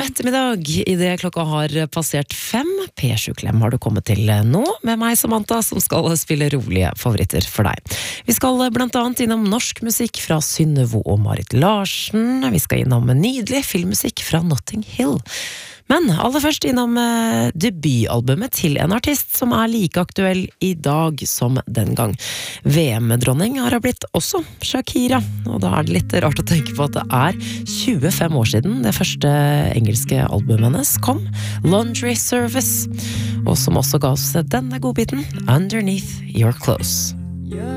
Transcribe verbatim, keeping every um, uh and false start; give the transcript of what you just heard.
ettermiddag, I det klokka har passert fem. P sju-klem har du kommet til nå, med meg Samantha, som skal spille rolige favoritter for deg. Vi skal blant annet innom norsk musikk fra Synnøve og Marit Larsen. Vi skal innom nydelig filmmusikk fra Notting Hill. Men aller først innom eh, debutalbumet til en artist som er like aktuell I dag som den gang. V M-dronning har det blitt også Shakira, og da er det litt rart å tenke på at det er tjuefem år siden det første engelske albumet hennes kom, Laundry Service, og som også ga oss denne godbiten, Underneath Your Clothes.